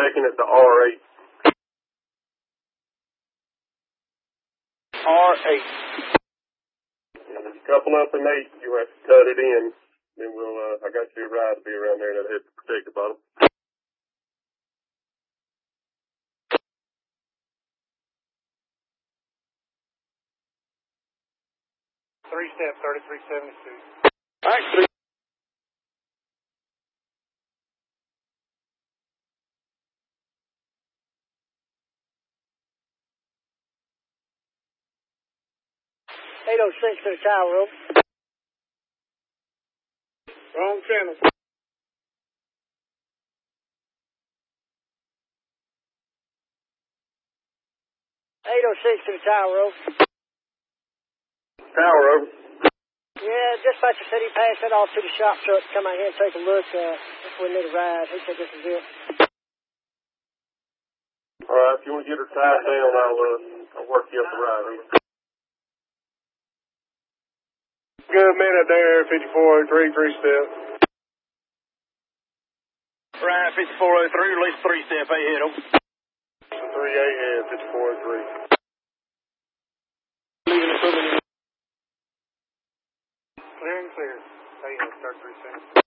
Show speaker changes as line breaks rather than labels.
taking it to R8.
R8.
And if you couple up an 8, you have to cut it in. Then I got you a ride to be around there that'll hit the protector bottom.
3-step, 3372.
All right, 3.
To the tower room.
Wrong channel.
806 to the tower room.
Tower over.
Yeah, dispatcher said he passed that off to the shop truck. Come out here and take a look. If we need a ride, he said this is it.
All right, if you want to get her tied down, I'll work you up the ride. Good minute there, 5403, 3-step.
Right, 5403, release 3-step ahead.
3 ahead, 5403.
Clear and clear. Ahead, start 3 seconds.